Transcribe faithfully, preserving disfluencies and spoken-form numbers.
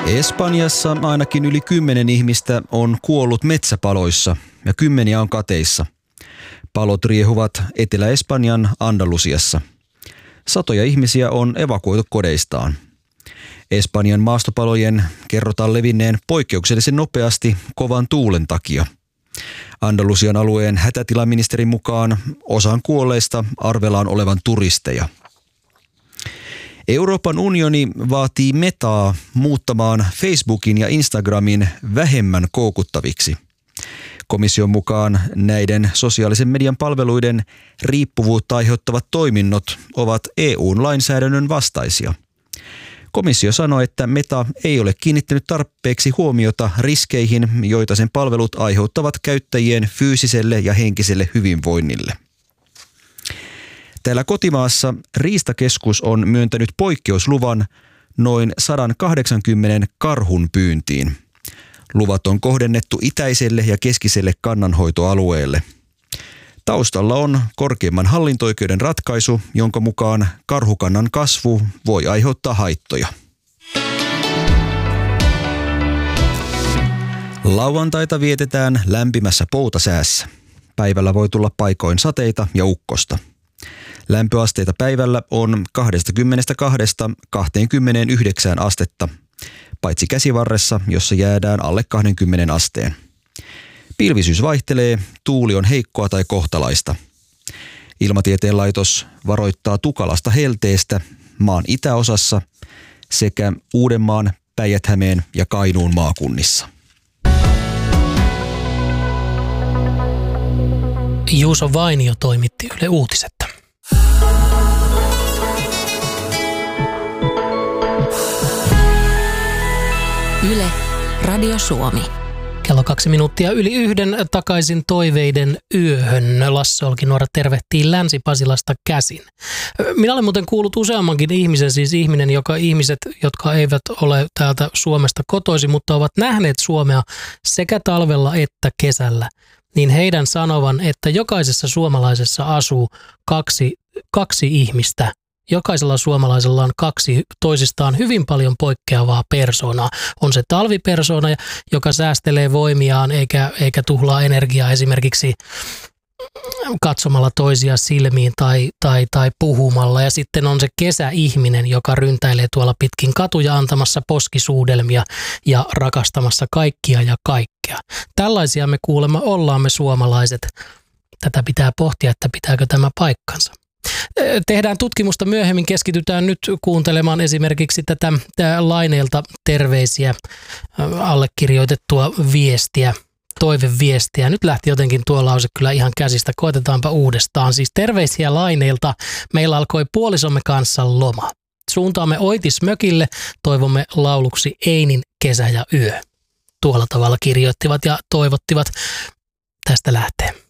Espanjassa ainakin yli kymmenen ihmistä on kuollut metsäpaloissa ja kymmeniä on kateissa. Palot riehuvat Etelä-Espanjan Andalusiassa. Satoja ihmisiä on evakuoitu kodeistaan. Espanjan maastopalojen kerrotaan levinneen poikkeuksellisen nopeasti kovan tuulen takia. Andalusian alueen hätätilaministerin mukaan osan kuolleista arvellaan olevan turisteja. Euroopan unioni vaatii Metaa muuttamaan Facebookin ja Instagramin vähemmän koukuttaviksi. Komission mukaan näiden sosiaalisen median palveluiden riippuvuutta aiheuttavat toiminnot ovat E U-lainsäädännön vastaisia. Komissio sanoi, että Meta ei ole kiinnittänyt tarpeeksi huomiota riskeihin, joita sen palvelut aiheuttavat käyttäjien fyysiselle ja henkiselle hyvinvoinnille. Täällä kotimaassa Riistakeskus on myöntänyt poikkeusluvan noin sata kahdeksankymmentä karhun pyyntiin. Luvat on kohdennettu itäiselle ja keskiselle kannanhoitoalueelle. Taustalla on korkeimman hallinto-oikeuden ratkaisu, jonka mukaan karhukannan kasvu voi aiheuttaa haittoja. Lauantaita vietetään lämpimässä poutasäässä. Päivällä voi tulla paikoin sateita ja ukkosta. Lämpöasteita päivällä on kaksikymmentäkaksi kaksikymmentäyhdeksän astetta, paitsi Käsivarressa, jossa jäädään alle kaksikymmentä asteen. Pilvisyys vaihtelee, tuuli on heikkoa tai kohtalaista. Ilmatieteen laitos varoittaa tukalasta helteestä maan itäosassa sekä Uudenmaan, Päijät-Hämeen ja Kainuun maakunnissa. Juuso Vainio toimitti Yle Uutisetta. Yle, Radio Suomi. Kello kaksi minuuttia yli yhden takaisin toiveiden yöhön. Lasse Olkinuora tervehtii Länsi-Pasilasta käsin. Minä olen muuten kuullut useammankin ihmisen, siis ihminen, joka ihmiset, jotka eivät ole täältä Suomesta kotoisin, mutta ovat nähneet Suomea sekä talvella että kesällä, niin heidän sanovan, että jokaisessa suomalaisessa asuu kaksi, kaksi ihmistä. Jokaisella suomalaisella on kaksi toisistaan hyvin paljon poikkeavaa persoonaa. On se talvipersona, joka säästelee voimiaan eikä, eikä tuhlaa energiaa esimerkiksi katsomalla toisia silmiin tai, tai, tai puhumalla. Ja sitten on se kesäihminen, joka ryntäilee tuolla pitkin katuja antamassa poskisuudelmia ja rakastamassa kaikkia ja kaikkea. Tällaisia me kuulemma ollaan me suomalaiset. Tätä pitää pohtia, että pitääkö tämä paikkansa. Tehdään tutkimusta myöhemmin, keskitytään nyt kuuntelemaan esimerkiksi tätä Laineelta terveisiä, allekirjoitettua viestiä, toiveviestiä. Nyt lähti jotenkin tuo lause kyllä ihan käsistä, koetetaanpa uudestaan. Siis terveisiä Laineelta, meillä alkoi puolisomme kanssa loma. Suuntaamme Oitismökille, toivomme lauluksi Einin kesä ja yö. Tuolla tavalla kirjoittivat ja toivottivat. Tästä lähtee.